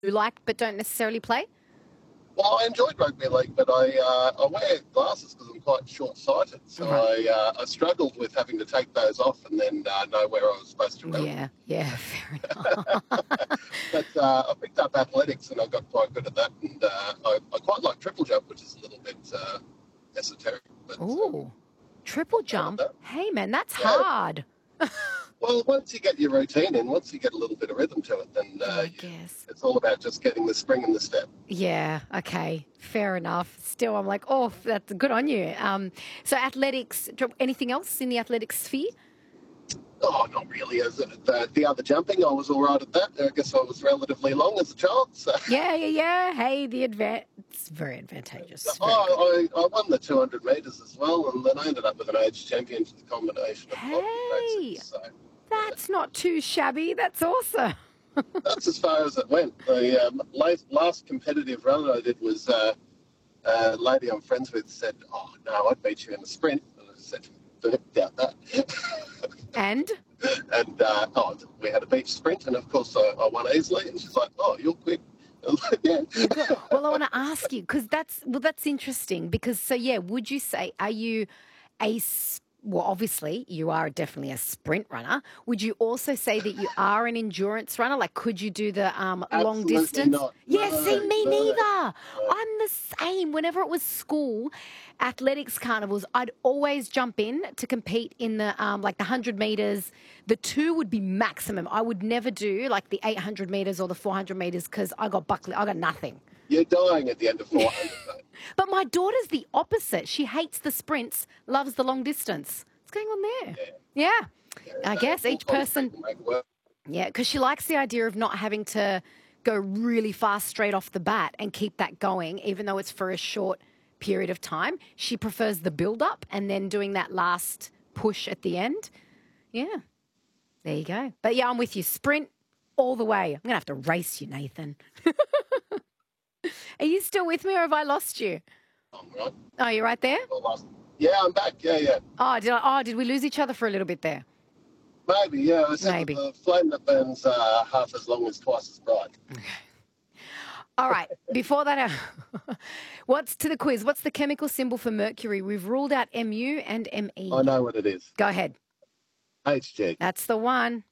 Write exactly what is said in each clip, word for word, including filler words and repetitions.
like but don't necessarily play? Well, I enjoyed rugby league, but I uh, I wear glasses because I'm quite short-sighted, so Right. I uh, I struggled with having to take those off and then uh, know where I was supposed to run. Yeah, yeah, fair enough. But uh, I picked up athletics and I got quite good at that, and uh, I, I quite like triple jump, which is a little bit uh, esoteric, but um, Ooh, triple not bad at jump. that. Hey, man, that's Yeah. hard. Well, once you get your routine in, once you get a little bit of rhythm to it, then Yeah, uh, I you, guess. it's all about just getting the spring in the step. Yeah, okay, fair enough. Still, I'm like, oh, that's good on you. Um, so athletics, anything else in the athletics sphere? Oh, not really. As the, the other jumping, I was all right at that. I guess I was relatively long as a child. So. Yeah, yeah, yeah. Hey, the adva- it's very advantageous. Very good. Oh, I, I won the two hundred metres as well, and then I ended up with an age champion for the combination of hockey grade Hey, six. So yeah, that's not too shabby. That's awesome. that's as far as it went. The um, last, last competitive run I did was uh, a lady I'm friends with said, "Oh no, I'd beat you in the sprint." And I said, "Don't doubt that." And? and uh, oh, we had a beach sprint, and of course I, I won easily. And she's like, "Oh, you're quick." I was like, yeah. You go. Well, I want to ask you because that's well, that's interesting. Because so yeah, would you say are you a s- well? Obviously, you are definitely a sprint runner. Would you also say that you are an endurance runner? Like, could you do the um, long Absolutely distance? not. Yeah. No, See, me no, neither. no. I'm the same. Whenever it was school athletics carnivals, I'd always jump in to compete in the um, like the hundred meters. The two would be maximum. I would never do like the eight hundred meters or the four hundred meters because I got buckled. I got nothing. You're dying at the end of four hundred, mate. But my daughter's the opposite. She hates the sprints, loves the long distance. What's going on there? Yeah, Yeah. yeah. I No, guess all each kinds of person, people make it work. yeah, because she likes the idea of not having to go really fast straight off the bat and keep that going, even though it's for a short period of time. She prefers the build up and then doing that last push at the end. Yeah. There you go. But yeah, I'm with you. Sprint all the way. I'm going to have to race you, Nathan. Are you still with me or have I lost you? I'm right. Oh, you're right there? Well, last- Yeah, I'm back. Yeah, yeah. Oh, did I, oh, did we lose each other for a little bit there? Maybe, yeah. I said Maybe. that the flame that burns uh, half as long as twice as bright. All right. Before that, uh, what's to the quiz? What's the chemical symbol for mercury? We've ruled out M U and M E. I know what it is. Go ahead. H G. That's the one.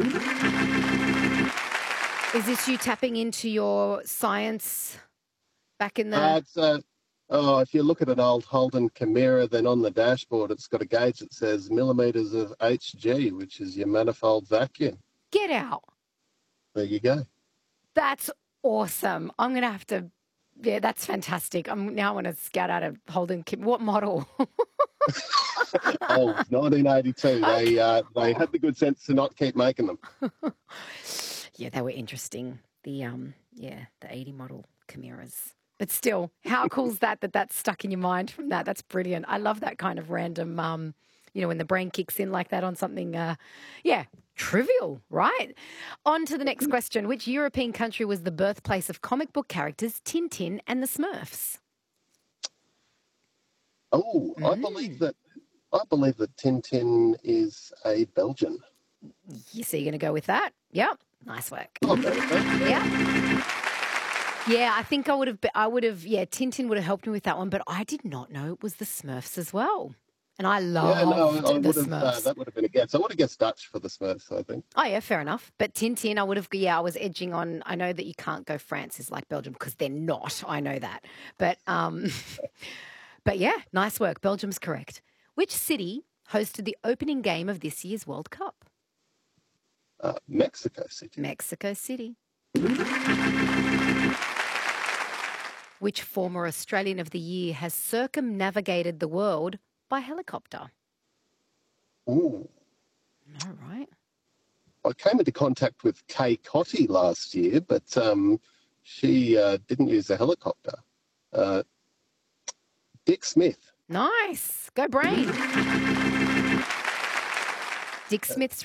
Is this you tapping into your science back in the... Uh, it's, uh, oh, if you look at an old Holden Chimera, then on the dashboard it's got a gauge that says millimetres of H G, which is your manifold vacuum. Get out. There you go. That's awesome. I'm going to have to... Yeah, that's fantastic. I'm now I want to scout out a Holden Kim. What model? Oh, nineteen eighty-two. They uh, they had the good sense to not keep making them. Yeah, they were interesting. The um, yeah, the eighty model Chimeras. But still, how cool is that? That that's stuck in your mind from that. That's brilliant. I love that kind of random. Um, you know, when the brain kicks in like that on something. Uh, yeah, trivial, right? On to the next question. Which European country was the birthplace of comic book characters Tintin and the Smurfs? Oh, I believe that I believe that Tintin is a Belgian. You see, you're going to go with that? Yep. Nice work. I'll go with that. Yeah. Yeah, I think I would have, I would have, yeah, Tintin would have helped me with that one, but I did not know it was the Smurfs as well. And I loved Yeah, no, I the would have. Uh, Smurfs. that would have been a guess. I would have guessed Dutch for the Smurfs, I think. Oh, yeah, fair enough. But Tintin, I would have, yeah, I was edging on, I know that you can't go France is like Belgium because they're not. I know that. But, um, but yeah, nice work. Belgium's correct. Which city hosted the opening game of this year's World Cup? Uh, Mexico City. Mexico City. Which former Australian of the Year has circumnavigated the world by helicopter? Ooh. All right. I came into contact with Kay Cotty last year, but um, she uh, didn't use a helicopter. Uh, Dick Smith. Nice. Go brain. Dick Smith's